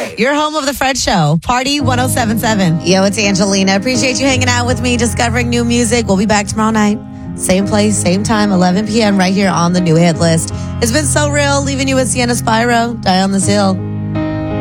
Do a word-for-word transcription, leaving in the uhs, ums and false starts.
right. Your home of the Fred Show, Party ten seventy-seven. Yo, it's Angelina. Appreciate you hanging out with me, discovering new music. We'll be back tomorrow night. Same place, same time, eleven p.m. right here on the New Hit List. It's been so real, leaving you with Sienna Spyro. Die on this hill.